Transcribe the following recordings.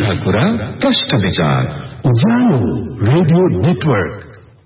सीधा कुरा प्रश्न विचार उज्यालो रेडियो नेटवर्क।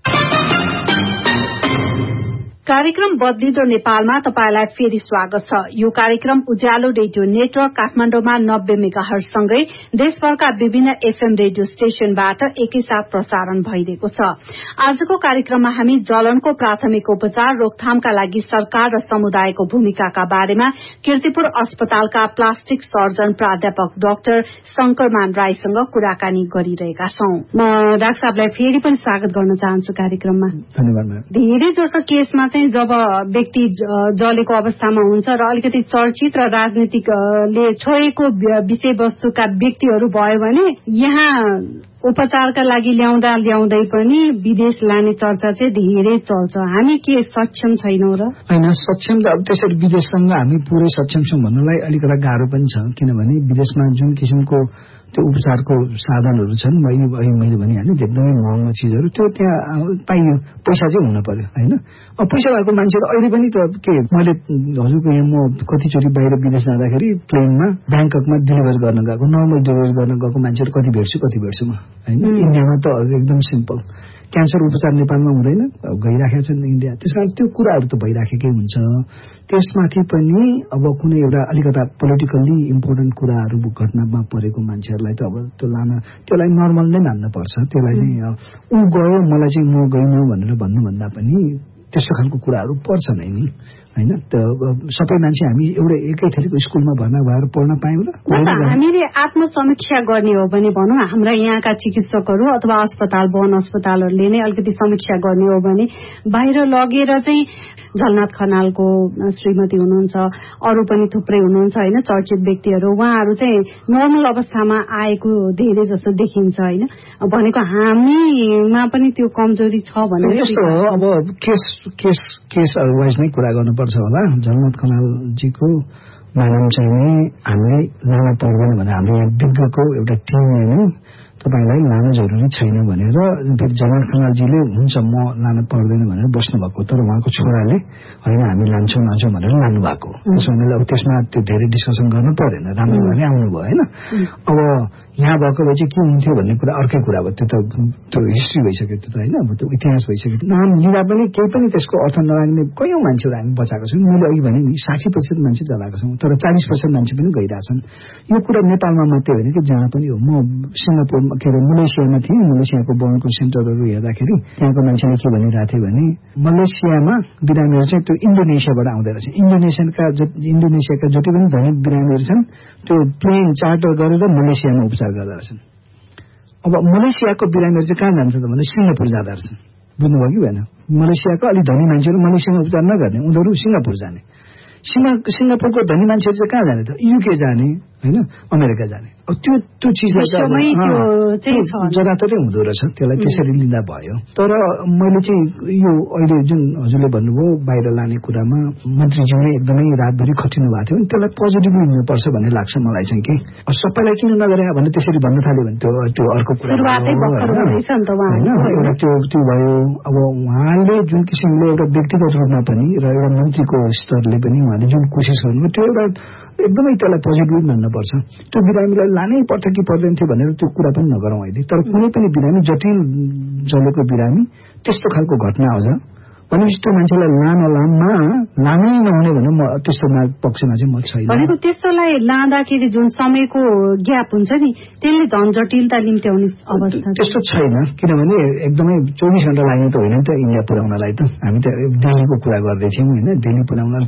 कार्यक्रम बदलिदो नेपालमा तपाईलाई फेरि स्वागत छ। यो कार्यक्रम उज्यालो रेडियो नेटवर्क काठमाडौँमा 90 मेगाहर्ज सँगै देशभरका विभिन्न एफएम रेडियो स्टेशनबाट एकैसाथ प्रसारण भइरहेको छ। आजको कार्यक्रममा हामी जलनको प्राथमिक उपचार रोकथामका लागि सरकार र समुदायको भूमिकाका बारेमा कीर्तिपुर अस्पतालका प्लास्टिक सर्जन प्राध्यापक डाक्टर शंकरमान राईसँग कुराकानी गरिरहेका छौं। म डाक्टर साहबलाई फेरि पनि स्वागत गर्न चाहन्छु कार्यक्रममा। धन्यवाद। धेरै जसो केसमा चाहिँ जब व्यक्ति जलेको अवस्थामा हुन्छ र अलिकति चर्चित र राजनीतिकले छोएको विषयवस्तुका व्यक्तिहरू भयो भने यहाँ उपचारका लागि ल्याउँदै पनि विदेश लाने चर्चा चाहिँ धेरै चल्छ। हामी के सक्षम छैनौं र? हैन, सक्षम त अब त्यसरी विदेशसँग हामी पुरै सक्षम छौं भन्नलाई अलिकति गाह्रो पनि छ, किनभने विदेशमा जुन किसिमको त्यो उपचारको साधनहरू छन्, मैले भनिहालेँ एकदमै महँगो चिजहरू, त्यो त्यहाँ पाइयो, पैसा चाहिँ हुन पर्यो हैन। अब पैसा भएको मान्छेहरू अहिले पनि त के, मैले हजुरको यहाँ म कतिचोटि बाहिर विदेश जाँदाखेरि प्लेनमा ब्याङ्ककमा डेलिभरी गर्न गएको, नर्मल डेलिभरी गर्न गएको मान्छेहरू कति भेट्छु म हैन। इन्डियामा त एकदम सिम्पल क्यान्सर उपचार नेपालमा हुँदैन, गइराखेका छन् इन्डिया। त्यसकारण त्यो कुराहरू त भइराखेकै हुन्छ। त्यसमाथि पनि अब कुनै एउटा अलिकता पोलिटिकल्ली इम्पोर्टेन्ट कुराहरू घटनामा परेको मान्छेहरूलाई त अब त्यसलाई नर्मल नै मान्न पर्छ। त्यसलाई चाहिँ ऊ गयो मलाई चाहिँ म गइनँ भनेर भन्नुभन्दा पनि त्यस्तो खालको कुराहरू पर्छ नै नि हैन। सबै मान्छे हामी एउटा एकै थरीको स्कुलमा भर्ना भएर पढ्न पायौँ र? हामीले आत्मसमीक्षा गर्ने हो भने भनौँ, हाम्रा यहाँका चिकित्सकहरू अथवा वन अस्पतालहरूले नै अलिकति समीक्षा गर्ने हो भने बाहिर लगेर चाहिँ झलनाथ खनालको श्रीमती हुनुहुन्छ, अरू पनि थुप्रै हुनुहुन्छ हैन, चर्चित व्यक्तिहरू, उहाँहरू चाहिँ नर्मल अवस्थामा आएको धेरै जस्तो देखिन्छ हैन। भनेको हामीमा पनि त्यो कमजोरी छ भनेर त्यस्तो हो। अब केस अदरवाइज नै कुरा गर्नुपर्छ होला। झलनाथ खनालजीको नाम चाहिँ हामीले लान पर्दैन भनेर हाम्रो यहाँ विज्ञको एउटा टिमले नै तपाईलाई लानु जरुरी छैन भनेर फेरि झलनाथ खनालजीले हुन्छ म लान पर्दैन भनेर बस्नु भएको, तर उहाँको छोराले होइन हामी लान्छौँ भनेर लानु भएको। त्यसमा त्यसमा त्यो धेरै डिस्कसन गर्नु परेन, राम्रो भएर आउनुभयो होइन। अब यहाँ भएको भए चाहिँ के हुन्थ्यो भन्ने कुरा अर्कै कुरा भयो, त्यो हिस्ट्री भइसक्यो, त्यो त होइन, अब त्यो इतिहास भइसक्यो। नाम लिँदा पनि केही पनि त्यसको अर्थ नलाग्ने कयौं मान्छेहरू हामी बचाएको छौँ। मैले अघि भने नि 60% मान्छे जलाएको छौँ, तर 40% मान्छे पनि गइरहेछन्। यो कुरा नेपालमा मात्रै होइन कि जहाँ पनि हो। म सिङ्गापुरमा मलेसियामा थिएँ, मलेसियाको बर्नको सेन्टरहरू हेर्दाखेरि त्यहाँको मान्छेले के भनिरहेको थियो भने मलेसियामा बिरामीहरू चाहिँ त्यो इन्डोनेसियाबाट आउँदै रहेछ। इन्डोनेसियाका जति पनि धनी बिरामीहरू छन् त्यो प्लेन चार्टर गरेर मलेसियामा उपचार गर्दा रहेछन्। अब मलेसियाको बिरामीहरू चाहिँ कहाँ जान्छ त भने सिङ्गापुर जाँदा रहेछन्। बुझ्नुभयो कि भएन? मलेसियाका अलिक धनी मान्छेहरू मलेसियामा उपचार नगर्ने, उनीहरू सिङ्गापुर जाने। सिङ्गापुरको धनी मान्छेहरू चाहिँ कहाँ जाने त? युके जाने होइन, अमेरिका जाने। अब त्यो चिजलाई जताततै हुँदो रहेछ, त्यसलाई त्यसरी लिँदा भयो। तर मैले चाहिँ यो अहिले जुन हजुरले भन्नुभयो बाहिर लाने कुरामा मन्त्रीज्यूले एकदमै रातभरि खटिनु भएको थियो, त्यसलाई पोजिटिभली लिनुपर्छ भन्ने लाग्छ मलाई चाहिँ। कि सबैलाई किन नगरे भने त्यसरी भन्न थाल्यो भने त्यो अर्को कुरा होइन। एउटा त्यो भयो। अब उहाँले जुन किसिमले एउटा व्यक्तिगत रूपमा पनि र एउटा मन्त्रीको स्तरले पनि उहाँले जुन कोसिस गर्नुभयो त्यो एउटा एकदमै त्यसलाई पोजिटिभ मान्नुपर्छ। त्यो बिरामीलाई लानै पर्छ कि पर्दैन थियो भनेर त्यो कुरा पनि नगरौँ अहिले। तर कुनै पनि बिरामी, जटिल जलेको बिरामी त्यस्तो खालको घटना आउँछ भनेपछि त्यो मान्छेलाई लानै नहुने भने म त्यस्तो पक्षमा चाहिँ म छैन। भनेको त्यस्तोलाई लाँदाखेरि जुन समयको ग्याप हुन्छ नि त्यसले झन् जटिलता निम्त्याउने अवस्था त्यस्तो छैन, किनभने एकदमै 24 घण्टा लाग्ने त होइन त इन्डिया पुर्याउनलाई। त हामी त दिल्लीको कुरा गर्दैछौँ होइन, दिल्ली पुर्याउन